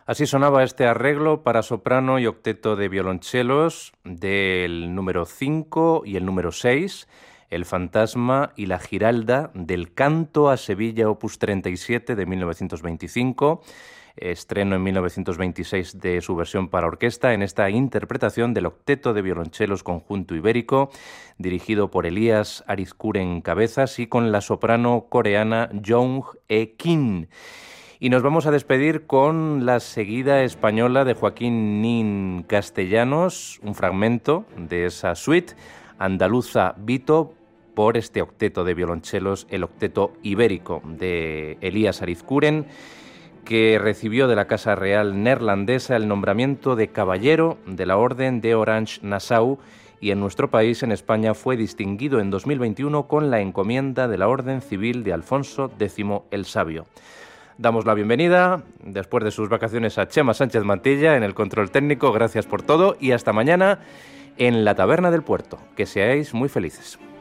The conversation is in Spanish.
Así sonaba este arreglo para soprano y octeto de violonchelos del número 5 y el número 6, El Fantasma y la Giralda, del Canto a Sevilla Opus 37 de 1925, estreno en 1926 de su versión para orquesta, en esta interpretación del octeto de violonchelos Conjunto Ibérico, dirigido por Elías Arizkuren Cabezas y con la soprano coreana Jong E Kim. Y nos vamos a despedir con la seguida española de Joaquín Nin Castellanos, un fragmento de esa suite andaluza Vito por este octeto de violonchelos, el octeto ibérico de Elías Arizkuren, que recibió de la Casa Real neerlandesa el nombramiento de caballero de la Orden de Orange-Nassau y en nuestro país, en España, fue distinguido en 2021 con la encomienda de la Orden Civil de Alfonso X el Sabio. Damos la bienvenida, después de sus vacaciones, a Chema Sánchez Mantilla en el control técnico. Gracias por todo y hasta mañana en la Taberna del Puerto. Que seáis muy felices.